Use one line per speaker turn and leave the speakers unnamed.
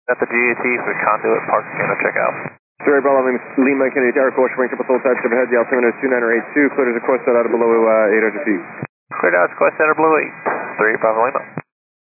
At the GAT for conduit parking and a checkout.
Sierra Bravo Lima, Kennedy Tower, caution, wing triple soul type, overhead, the altimeter is 2982, clear to the course out of below 800 feet.
Clear to course out of below 8, 3 Bravo Lima.